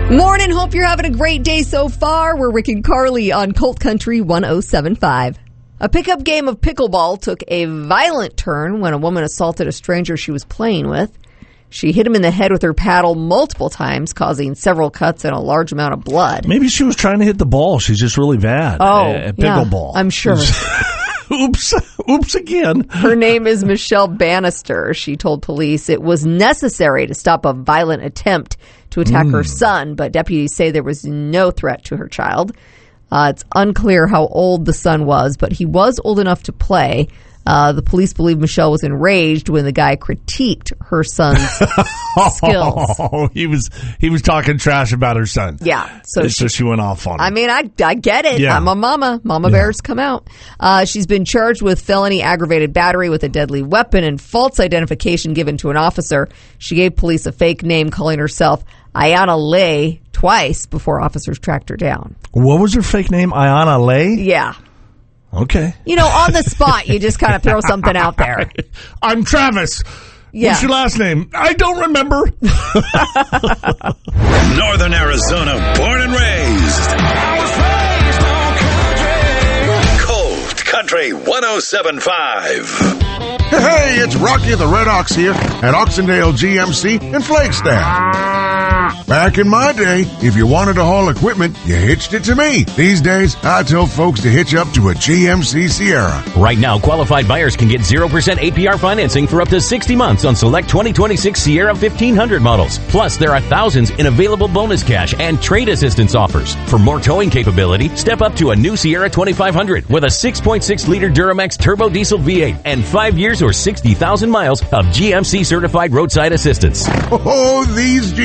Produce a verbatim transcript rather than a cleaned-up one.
Morning, hope you're having a great day so far. We're Rick and Carly on Colt Country one oh seven point five. A pickup game of pickleball took a violent turn when a woman assaulted a stranger she was playing with. She hit him in the head with her paddle multiple times, causing several cuts and a large amount of blood. Maybe she was trying to hit the ball. She's just really bad oh, at, at yeah, pickleball. I'm sure. Oops. Oops again. Her name is Michelle Bannister. She told police it was necessary to stop a violent attempt to attack mm. her son, but deputies say there was no threat to her child. Uh, it's unclear how old the son was, but he was old enough to play. Uh, the police believe Michelle was enraged when the guy critiqued her son's skills. Oh, he was he was talking trash about her son. Yeah. So, so she, she went off on him. I mean, I, I get it. Yeah. I'm a mama. Mama yeah. bears come out. Uh, she's been charged with felony aggravated battery with a deadly weapon and false identification given to an officer. She gave police a fake name, calling herself Ayana Lay twice before officers tracked her down. What was her fake name? Ayana Lay? Yeah. Okay. You know, on the spot, you just kind of throw something out there. I'm Travis. Yeah. What's your last name? I don't remember. Northern Arizona, born and raised. I was raised on country. Colt Country one oh seven point five. Hey, it's Rocky the Red Ox here at Oxendale G M C in Flagstaff. Back in my day, if you wanted to haul equipment, you hitched it to me. These days, I tell folks to hitch up to a G M C Sierra. Right now, qualified buyers can get zero percent A P R financing for up to sixty months on select twenty twenty-six Sierra fifteen hundred models. Plus, there are thousands in available bonus cash and trade assistance offers. For more towing capability, step up to a new Sierra twenty-five hundred with a six point six liter Duramax turbo diesel V eight and five years or sixty thousand miles of G M C certified roadside assistance. Oh, these G